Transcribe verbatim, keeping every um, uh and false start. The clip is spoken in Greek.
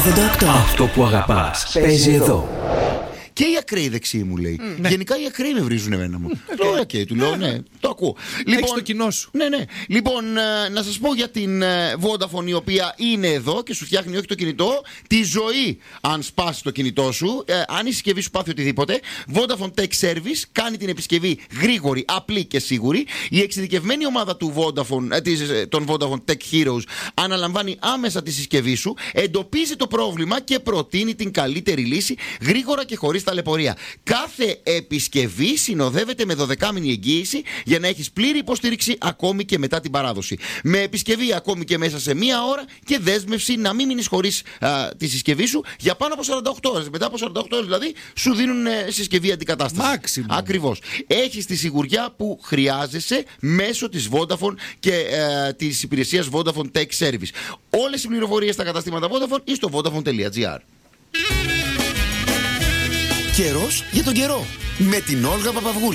ογδόντα οκτώ. Αυτό που αγαπάς παίζει εδώ. Και οι ακραίοι δεξιοί μου λέει. Mm, Γενικά οι ακραίοι με βρίζουν εμένα μου. Λέω, οκ, okay, του λέω, ναι, το ακούω. Λοιπόν, έχεις το κοινό σου. Ναι, ναι. Λοιπόν, να σας πω για την Vodafone, η οποία είναι εδώ και σου φτιάχνει όχι το κινητό, τη ζωή αν σπάσει το κινητό σου, ε, αν η συσκευή σου πάθει οτιδήποτε. Vodafone Tech Service κάνει την επισκευή γρήγορη, απλή και σίγουρη. Η εξειδικευμένη ομάδα του Vodafone, ε, της, των Vodafone Tech Heroes αναλαμβάνει άμεσα τη συσκευή σου, εντοπίζει το πρόβλημα και προτείνει την καλύτερη λύση γρήγορα και χωρίς ταλαιπωρία. Κάθε επισκευή συνοδεύεται με δωδεκάμηνη εγγύηση για να έχεις πλήρη υποστήριξη ακόμη και μετά την παράδοση. Με επισκευή ακόμη και μέσα σε μία ώρα και δέσμευση να μην μείνεις χωρίς α, τη συσκευή σου για πάνω από σαράντα οκτώ ώρες. Μετά από σαράντα οκτώ ώρες δηλαδή σου δίνουν ε, συσκευή αντικατάσταση. Μάξιμο. Ακριβώς. Έχεις τη σιγουριά που χρειάζεσαι μέσω της Vodafone και ε, της υπηρεσίας Vodafone Tech Service. Όλες οι πληροφορίες στα καταστήματα Vodafone ή στο vodafone τελεία gr. Καιρός για τον καιρό με την Όλγα Παπαυγούλη.